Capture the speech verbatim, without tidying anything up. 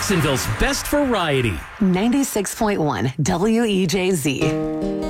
Jacksonville's best variety. ninety-six point one W E J Z.